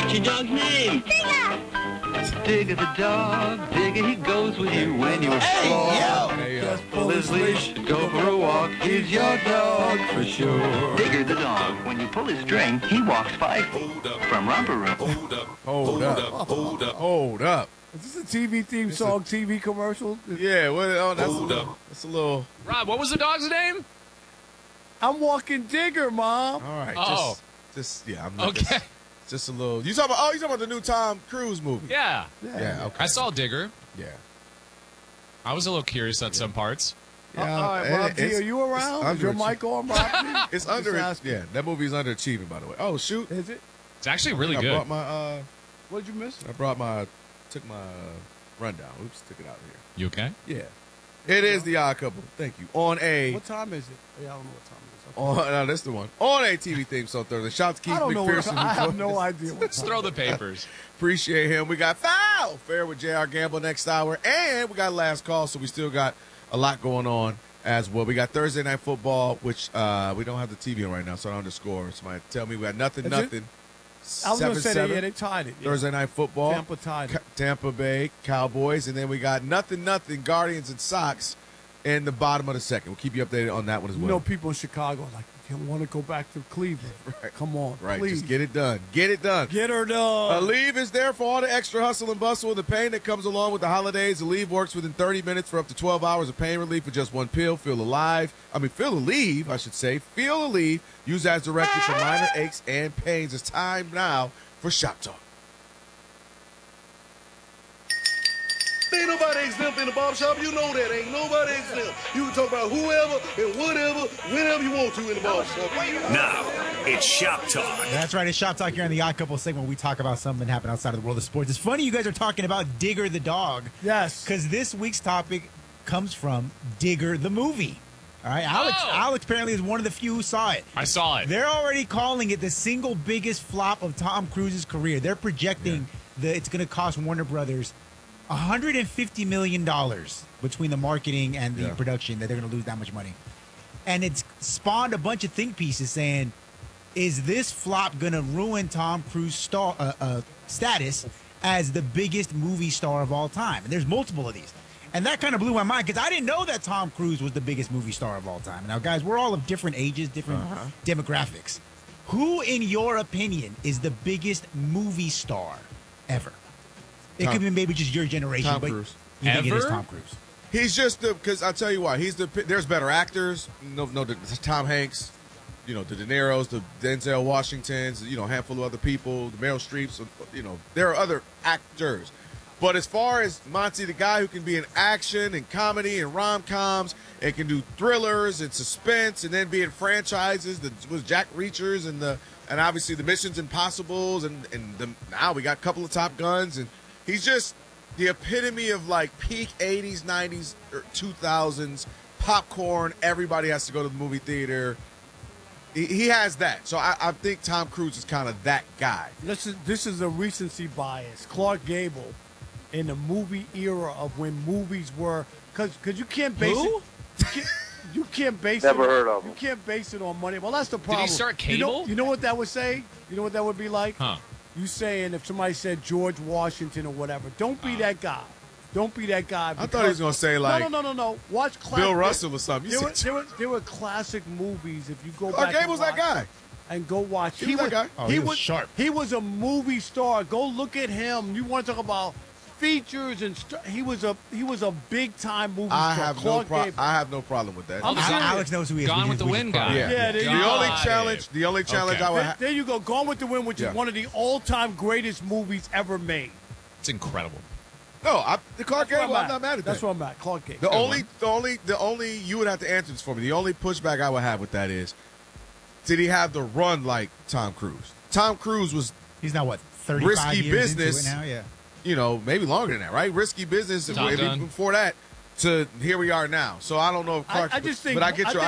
What's your dog's name? Digger! It's Digger the dog. Digger, he goes with you when you explore. Just pull his leash and go for a walk. He's your dog for sure. Digger the dog. When you pull his string, he walks 5 feet from romper room. Hold up. Is this a TV theme song, TV commercial? Yeah, well, that's a little. Rob, what was the dog's name? I'm walking Digger, Mom. All right. Oh. I'm not. Okay. Just a little. You talking about the new Tom Cruise movie? Yeah. Yeah. Okay. I saw Digger. Yeah. I was a little curious at some parts. All right, Rob G, are you around? Is your mic on, Rob G? It's under. Yeah, that movie's underachieving, by the way. Oh shoot. Is it? It's actually really I good. brought my. What did you miss? Took my rundown. Oops, took it out here. You okay? Yeah. It is the Odd Couple. Thank you. On a. What time is it? Yeah, I don't know what time it is. No, that's the one. On a TV theme song Thursday. Shout out to Keith McPherson. I have no idea. Let's throw the papers. Appreciate him. We got Foul Fair with J.R. Gamble next hour. And we got Last Call, so we still got a lot going on as well. We got Thursday Night Football, which we don't have the TV on right now, so I don't underscore. Somebody tell me we got nothing. I was going to say that, they tied it. Yeah. Thursday Night Football. Tampa tied it. Tampa Bay Cowboys. And then we got nothing, Guardians and Sox in the bottom of the second. We'll keep you updated on that one as well. You know, people in Chicago are like, you want to go back to Cleveland. Right. Come on, right. Please. Just get it done. Get it done. Get her done. Aleve is there for all the extra hustle and bustle and the pain that comes along with the holidays. Aleve works within 30 minutes for up to 12 hours of pain relief with just one pill. Feel Aleve, I should say. Feel Aleve. Use as directed for minor aches and pains. It's time now for Shop Talk. Ain't nobody exempt in the barbershop. You know that. Ain't nobody exempt. You can talk about whoever and whatever, whenever you want to in the barbershop. Now, it's Shop Talk. That's right. It's Shop Talk here on the Odd Couple segment where we talk about something that happened outside of the world of sports. It's funny you guys are talking about Digger the dog. Yes. Because this week's topic comes from Digger the movie. All right, Alex apparently is one of the few who saw it. I saw it. They're already calling it the single biggest flop of Tom Cruise's career. They're projecting that it's going to cost Warner Brothers $150 million between the marketing and the production, that they're going to lose that much money. And it's spawned a bunch of think pieces saying, is this flop going to ruin Tom Cruise's status as the biggest movie star of all time? And there's multiple of these. And that kind of blew my mind because I didn't know that Tom Cruise was the biggest movie star of all time. Now, guys, we're all of different ages, different demographics. Who, in your opinion, is the biggest movie star ever? It could be maybe just your generation, Tom but Cruise. you think it is Tom Cruise. He's just because I'll tell you why. There's better actors. Tom Hanks, the De Niro's, the Denzel Washingtons, a handful of other people, the Meryl Streeps. There are other actors. But as far as Monty, the guy who can be in action and comedy and rom-coms and can do thrillers and suspense and then be in franchises, was Jack Reachers and obviously the Missions Impossibles and now we got a couple of Top Guns, and he's just the epitome of like peak 80s, 90s, or 2000s popcorn. Everybody has to go to the movie theater. He has that. So I think Tom Cruise is kind of that guy. This is a recency bias. Clark Gable, in the movie era of when movies were, because you can't base it. You can't base Never it. heard of him. You can't base it on money. Well, that's the problem. Did he start cable? You know what that would say? You know what that would be like? Huh. You saying if somebody said George Washington or whatever, don't be that guy. Don't be that guy. I thought he was going to say like No. Watch Bill Russell or something. There were classic movies. If you go Clark back, Gable's that guy. And go watch. He was that guy. Oh, he was sharp. He was a movie star. Go look at him. You want to talk about features and he was a big time movie star. I have no problem with that. Alex knows who he is. Gone with the Wind guy. Yeah, the only challenge I would have. There you go. Gone with the Wind, which is one of the all-time greatest movies ever made. It's incredible. No, the Clark Gable. I'm not mad at that. That's where I'm at. Clark Gable. The only you would have to answer this for me. The only pushback I would have with that is, did he have the run like Tom Cruise? Tom Cruise was. He's now what, 35 risky years business into it now? Yeah. Maybe longer than that, right? Risky business before that to here we are now. So I don't know if Clark. I just think. But I get